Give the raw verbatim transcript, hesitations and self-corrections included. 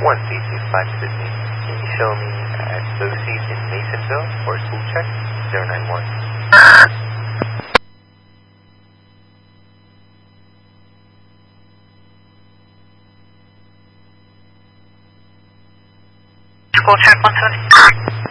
one C C five Sydney. Can you show me associate in Masonville for a school check? zero nine one. School check one seventy.